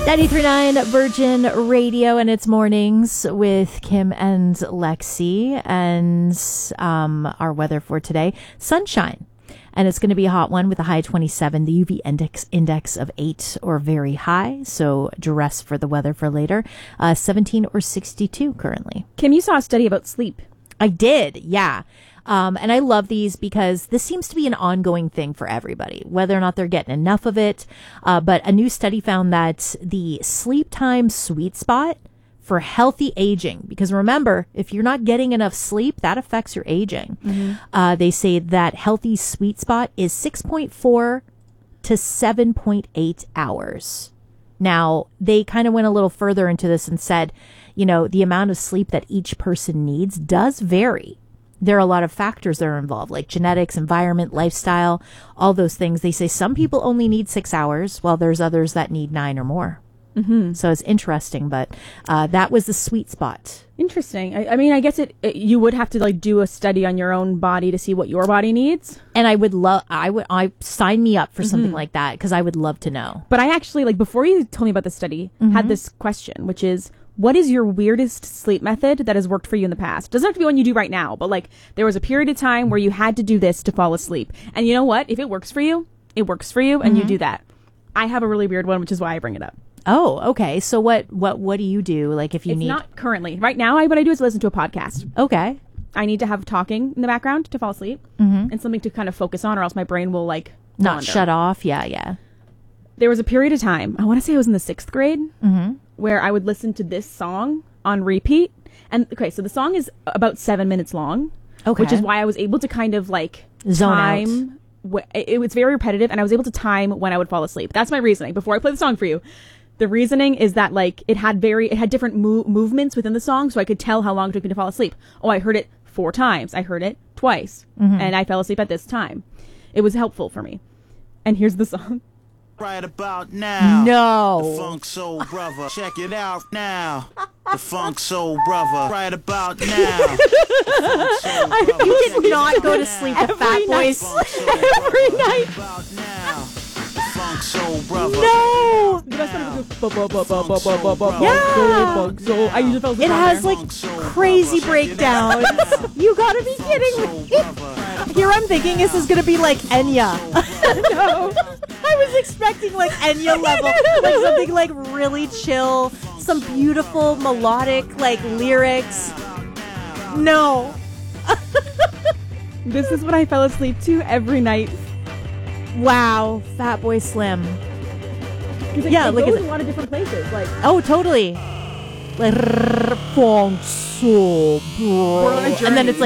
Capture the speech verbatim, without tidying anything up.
ninety-three point nine Virgin Radio, and it's mornings with Kim and Lexi. And um, our weather for today, sunshine. And it's going to be a hot one with a high twenty-seven, the U V index index of eight or very high. So dress for the weather for later. Uh, seventeen or sixty-two currently. Kim, you saw a study about sleep. I did, yeah. Um, and I love these because this seems to be an ongoing thing for everybody, whether or not they're getting enough of it. Uh, but a new study found that the sleep time sweet spot for healthy aging, because remember, if you're not getting enough sleep, that affects your aging. Mm-hmm. Uh, they say that healthy sweet spot is six point four to seven point eight hours. Now, they kind of went a little further into this and said, you know, the amount of sleep that each person needs does vary. There are a lot of factors that are involved, like genetics, environment, lifestyle, all those things. They say some people only need six hours, while there's others that need nine or more. Mm-hmm. So it's interesting, but uh, that was the sweet spot. Interesting. I, I mean, I guess it, it you would have to like do a study on your own body to see what your body needs. And I would love, I would, I sign me up for mm-hmm. something like that because I would love to know. But I actually, like, before you told me about the study, mm-hmm. had this question, which is, what is your weirdest sleep method that has worked for you in the past? Doesn't have to be one you do right now, but like there was a period of time where you had to do this to fall asleep. And you know what? If it works for you, it works for you, and mm-hmm. you do that. I have a really weird one, which is why I bring it up. Oh, okay. So what what what do you do? Like if you it's need... not currently. Right now, I, what I do is listen to a podcast. Okay. I need to have talking in the background to fall asleep mm-hmm. and something to kind of focus on, or else my brain will like not wander. Shut off. Yeah, yeah. There was a period of time, I want to say I was in the sixth grade, mm-hmm. where I would listen to this song on repeat. And okay, so the song is about seven minutes long, okay. which is why I was able to kind of like zone time. Wh- it, it was very repetitive, and I was able to time when I would fall asleep. That's my reasoning. Before I play the song for you, the reasoning is that like it had very it had different mo- movements within the song, so I could tell how long it took me to fall asleep. Oh, I heard it four times. I heard it twice, mm-hmm. and I fell asleep at this time. It was helpful for me. And here's the song. Right about now. No. The Funk Soul Brother. Check it out now. The Funk Soul Brother. Right about now. The Funk Soul Brother. You did not go to sleep with Fat Boys every night. About now. The Funk Soul Brother. No. The best part of yeah. Funk Soul. I usually fell asleep. It has like crazy breakdowns. You gotta be kidding me. Here I'm thinking this is gonna be like Enya. No. I was expecting like Enya level, like something like really chill, some beautiful melodic like lyrics. No. This is what I fell asleep to every night. Wow, Fatboy Slim. It, yeah, it look goes at in a lot of different places. Like oh, totally. Like, and then it's like